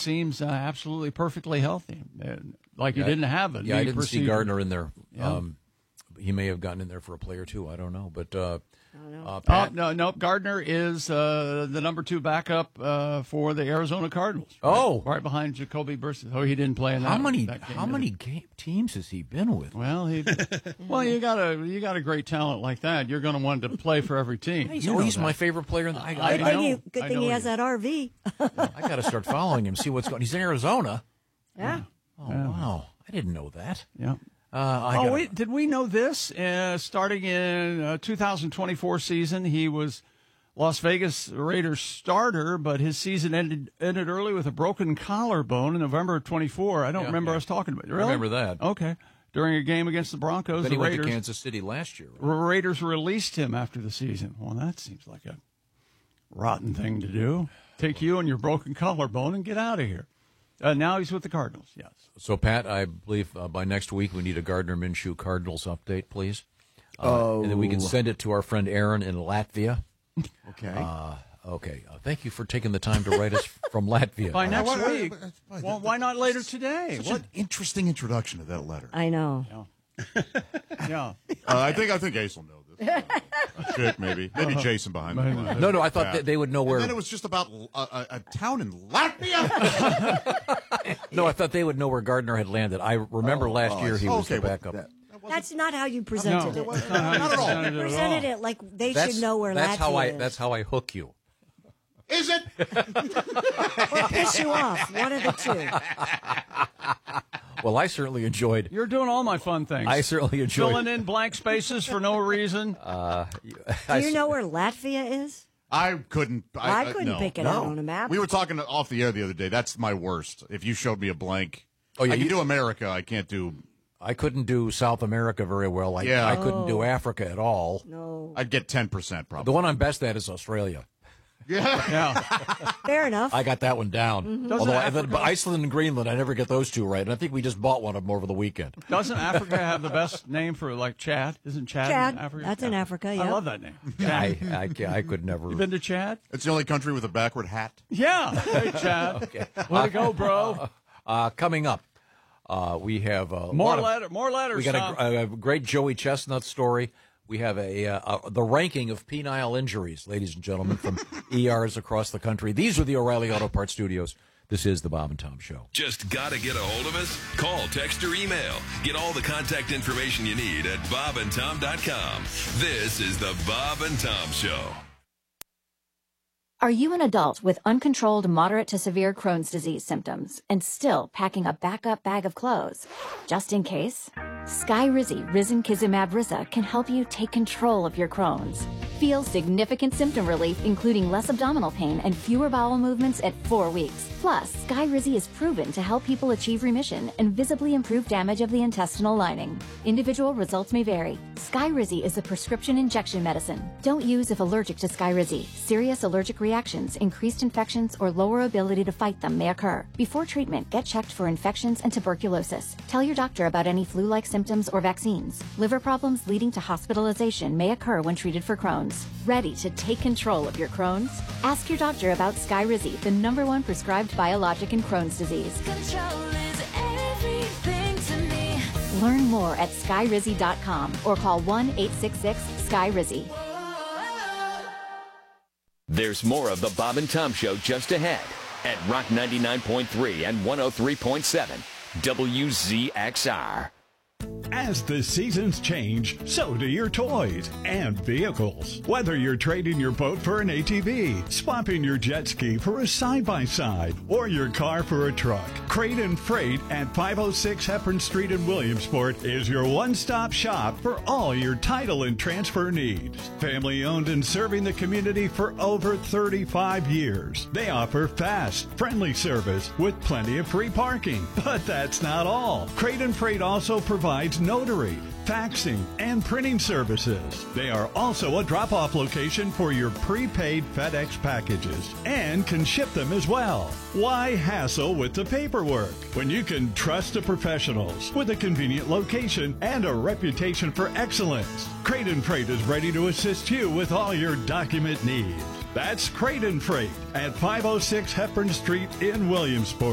seems absolutely perfectly healthy, like he didn't have it. Yeah, I didn't see Gardner in there. Yeah. He may have gotten in there for a play or two. I don't know. But Pat? No. Gardner is the number 2 backup for the Arizona Cardinals. Right behind Jacoby Brissett. Oh, he didn't play in that. How many teams has he been with? Well, you got a great talent like that. You're going to want to play for every team. He's my favorite player. Good thing he has that RV. I got to start following him. See what's going. He's in Arizona. Yeah. Oh wow! I didn't know that. Yeah. Did we know this? Starting in 2024 season, he was Las Vegas Raiders starter, but his season ended early with a broken collarbone in November of 24. I don't remember us talking about it. Really? I remember that. Okay. During a game against the Broncos, then the he went Raiders, to Kansas City last year. Right? Raiders released him after the season. Well, that seems like a rotten thing to do. Take you and your broken collarbone and get out of here. Now he's with the Cardinals, yes. So, Pat, I believe by next week we need a Gardner Minshew Cardinals update, please. And then we can send it to our friend Aaron in Latvia. Okay. Okay. Thank you for taking the time to write us from Latvia. By next week. Well, why not later today? Such an interesting introduction to that letter. I know. Yeah. I think Ace will know this. Chick, maybe Jason behind me. No, I thought they would know where. And then it was just about a town in Latvia. No, I thought they would know where Gardner had landed. I remember last year he was the backup. That's not how you presented it. Not at all. You presented it like they should know where Latvia is. That's how I hook you. Is it? Or piss you off. One of the two. Well, I certainly enjoyed. You're doing all my fun things. I certainly enjoyed filling in blank spaces for no reason. Do you know where Latvia is? I couldn't. I couldn't pick it out on a map. We were talking off the air the other day. That's my worst. If you showed me a blank, I can do America. I can't do. I couldn't do South America very well. I couldn't do Africa at all. No. I'd get 10% probably. The one I'm best at is Australia. Yeah. Fair enough. I got that one down. Mm-hmm. Although Iceland and Greenland, I never get those two right. And I think we just bought one of them over the weekend. Doesn't Africa have the best name for Chad? Isn't Chad in Africa? That's in Africa, yeah. I love that name. I could never. You been to Chad? It's the only country with a backward hat. Yeah. Hey, Chad. Okay. Way to go, bro. Coming up, we have more letters. We got a great Joey Chestnut story. We have the ranking of penile injuries, ladies and gentlemen, from ERs across the country. These are the O'Reilly Auto Parts Studios. This is the Bob and Tom Show. Just got to get a hold of us? Call, text, or email. Get all the contact information you need at bobandtom.com. This is the Bob and Tom Show. Are you an adult with uncontrolled moderate to severe Crohn's disease symptoms and still packing a backup bag of clothes? Just in case? Skyrizi Risankizumab Risa can help you take control of your Crohn's. Feel significant symptom relief, including less abdominal pain and fewer bowel movements at 4 weeks. Plus, Skyrizi is proven to help people achieve remission and visibly improve damage of the intestinal lining. Individual results may vary. Skyrizi is a prescription injection medicine. Don't use if allergic to Skyrizi. Serious allergic reactions, increased infections, or lower ability to fight them may occur. Before treatment, get checked for infections and tuberculosis. Tell your doctor about any flu-like symptoms or vaccines. Liver problems leading to hospitalization may occur when treated for Crohn's. Ready to take control of your Crohn's? Ask your doctor about Skyrizi, the #1 prescribed biologic in Crohn's disease. Control is everything to me. Learn more at skyrizi.com or call 1-866-SKYRIZI. There's more of the Bob and Tom Show just ahead at Rock 99.3 and 103.7 WZXR. As the seasons change, so do your toys and vehicles. Whether you're trading your boat for an ATV, swapping your jet ski for a side-by-side, or your car for a truck, Crate and Freight at 506 Hepburn Street in Williamsport is your one-stop shop for all your title and transfer needs. Family-owned and serving the community for over 35 years. They offer fast, friendly service with plenty of free parking. But that's not all. Crate and Freight also provides notary, faxing, and printing services. They are also a drop-off location for your prepaid FedEx packages and can ship them as well. Why hassle with the paperwork when you can trust the professionals with a convenient location and a reputation for excellence? Crate and Freight is ready to assist you with all your document needs. That's Crate and Freight at 506 Hepburn Street in Williamsport.